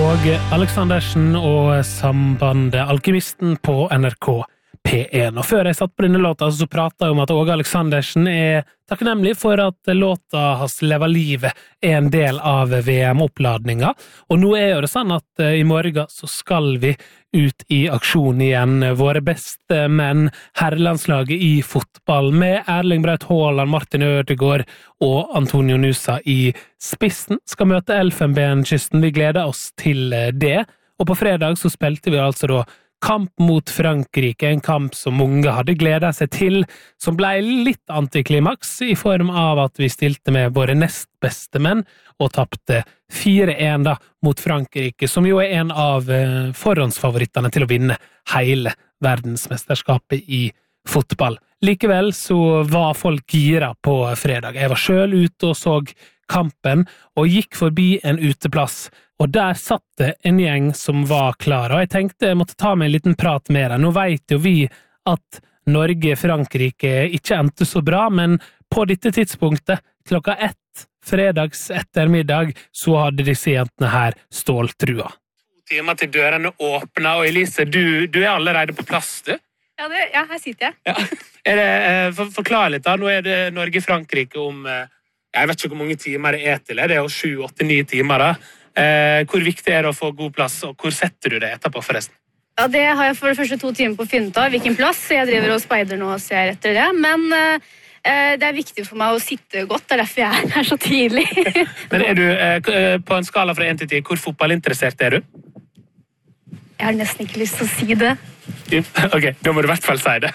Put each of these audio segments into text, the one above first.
Åge Aleksandersen og sambandet Alkymisten på NRK P1. Og før jeg satt på denne låta, så pratet jeg om at Åge Aleksandersen takknemlig for at låta hans Leva livet en del av VM-oppladninga. Og nå jo det sånn at i morgen så skal vi ut i aksjon igjen. Våre beste menn, herrelandslaget i fotball, med Erling Braut Haaland, Martin Ødegaard og Antonio Nusa i spissen, skal møte Elfenbenskysten. Vi gleder oss til det. Og på fredag så spilte vi altså da kamp mot Frankrike, en kamp som mange hadde gledet seg til, som ble litt antiklimaks i form av at vi stilte med våre nest beste menn og tappte 4-1 da mot Frankrike, som jo en av forhåndsfavorittene til å vinne hele verdensmesterskapet i fotball. Likevel så var folk gira på fredag. Jeg var selv ute og så kampen og gikk forbi en uteplass, og der satt det en gjeng som var klar, og jeg tenkte jeg måtte ta meg en liten prat med dem. Nå vet jo vi at Norge-Frankrike ikke endte så bra, men på dette tidspunktet, klokka 1 fredags ettermiddag, så hadde disse jentene her ståltrua. 2 timer til dørene åpna, og Elise, du allerede på plass, du? Ja, her sitter jeg. Ja. Forklar litt da, nå det Norge-Frankrike om, jeg vet ikke hvor mange timer det til, det jo 7, 8, 9 timer da. Hvor viktig det å få god plass, og hvor setter du det etterpå forresten? Ja, det har jeg for det første 2 timer på å finne ut av hvilken plass, så jeg driver og speider nå og ser etter det, men det viktig for meg å sitte godt, det derfor jeg her så tidlig. Men du, på en skala fra 1 til 10, hvor fotballinteressert du? Jeg har nesten ikke lyst til å si det. Ok, da må du i hvert fall si det.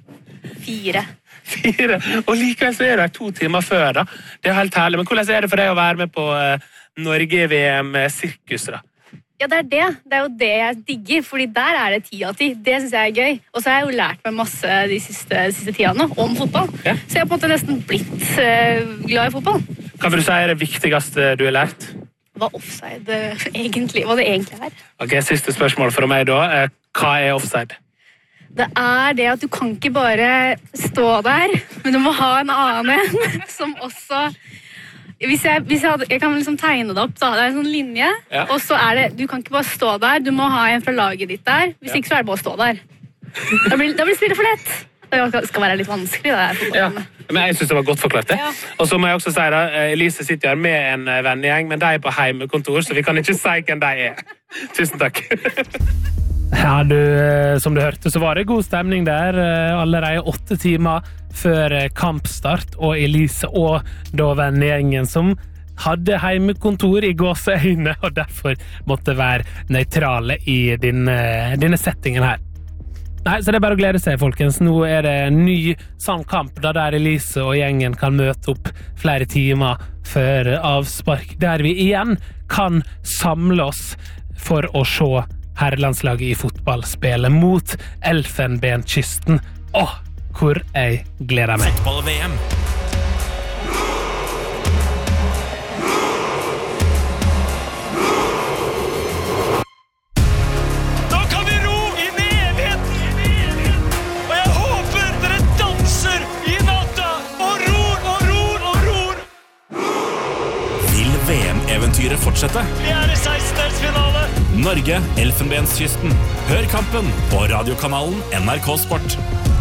4. 4, og likevel så det 2 timer før da. Det helt herlig, men hvordan det for deg å være med på Norge-VM-sirkus da? Ja, det jo det jeg digger, fordi der det 10 av 10. Det synes jeg gøy. Og så har jeg jo lært meg masse de siste tidene om fotball. Ja. Så jeg har på en måte nesten blitt glad i fotball. Hva vil du si det viktigste du har lært? Hva offside egentlig, hva det egentlig Ok, siste spørsmål fra meg da. Hva offside? Det det at du kan ikke bare stå der, men du må ha en annen som også... Hvis jeg kan liksom tegne det opp, da. Det en sånn linje, ja. Og så det, du kan ikke bare stå der, du må ha en fra laget ditt der. Hvis ikke så det bare å stå der. Da blir spillet for lett. Det skal være litt vanskelig, det ja. Men jeg synes det var godt forklart det. Ja. Og så må jeg også si da, Elise sitter her med en vennegjeng, men de på heimekontor, så vi kan ikke si hvem de Tusen takk. Ja, som du hørte, så var det god stemning der. Allerede 8 timer før kampstart, og Elise og da vennegjengen som hadde heimekontor i gåseøyne, og derfor måtte være nøytrale i denne settingen her. Nei, så det bare å glede seg, folkens. Nå det en ny sånn kamp, da der Elise og gjengen kan møte opp flere timer før avspark, der vi igjen kan samle oss for å se herrelandslaget i fotball spille mot Elfenbenskysten. Hvor jeg gleder meg. Fotball-VM. Da kan vi ro inn i evigheten! Og jeg håper dere danser i natta og ror! Vil VM-eventyret fortsette? Vi i 16-delsfinale! Norge, Elfenbenskysten. Hør kampen på radiokanalen NRK Sport.